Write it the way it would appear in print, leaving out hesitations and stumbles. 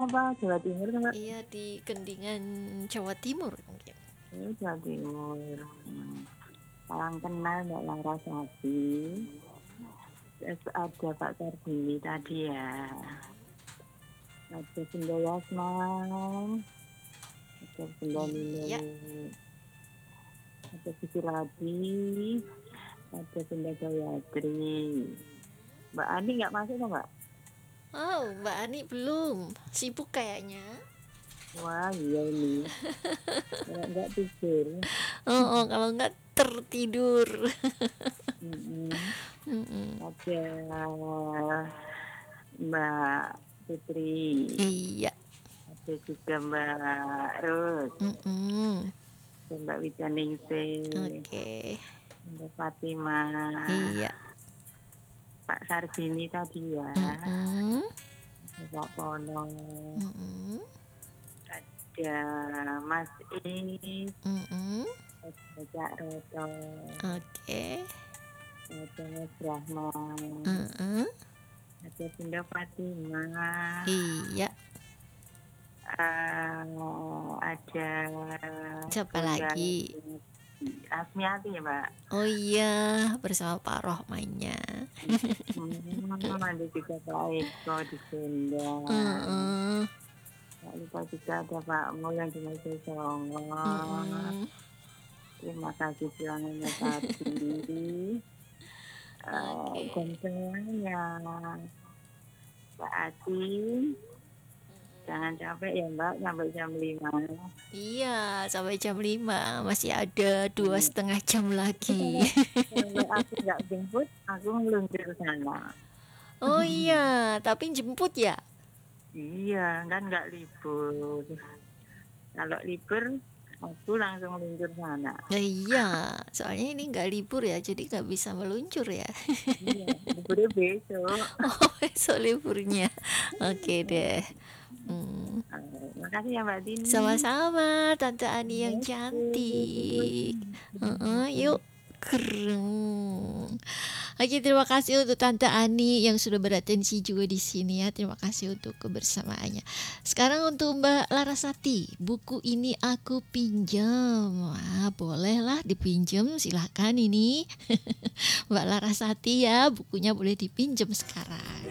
apa Jawa Timur kan Mbak? Iya, di Kendingan, Jawa Timur mungkin. Jawa Timur. Salam kenal Mbak Larasati. Terus ada Pak Sarbini tadi ya. Ada Bunda Yasman. Ada Bunda Nino. Iya. Ada Sisi Ladi. Ada Bunda Gayatri. Mbak Ani nggak masuk kan Mbak? Oh, Mbak Ani belum. Sibuk kayaknya. Wah iya ini. Nggak tidur. Oh, kalau nggak tertidur. Ada Mbak Putri. Iya. Ada juga Mbak Rus. Ada Mbak Wijaningsih. Oke. Mbak Fatimah. Iya. Pak Sarbini tadi ya. Pak Pono. Ada Mas Is. Ada Cak Roto. Oke. Ada Mas Rahman. Ada Bunda Fatimah. Iya. Ada siapa lagi? Asmiati ya Mbak. Oh iya, bersama Pak Rohmanya. Ada juga Pak Eko di Sunda. Lupa juga ada Pak Mo yang di Malaysia Songo. Terima kasih silangannya tadi. Dan semuanya Mbak Ati, jangan capek ya Mbak sampai jam 5. Iya, sampai jam 5 masih ada 2,5 jam lagi. Kalau aku nggak jemput, aku meluncur sana. Oh iya, tapi jemput ya? Iya, kan nggak libur. Kalau libur, aku langsung meluncur sana. Iya, soalnya ini nggak libur ya, jadi nggak bisa meluncur ya. Iya, liburnya besok. Oh, besok liburnya. Oke deh. Makasih ya Mbak Dini. Sama-sama, Tante Ani yang cantik. Yuk, keren. Oke, terima kasih untuk Tante Ani yang sudah beratensi juga di sini ya. Terima kasih untuk kebersamaannya. Sekarang untuk Mbak Larasati, buku ini aku pinjam. Wah, bolehlah dipinjam, silahkan ini. Mbak Larasati ya, bukunya boleh dipinjam sekarang.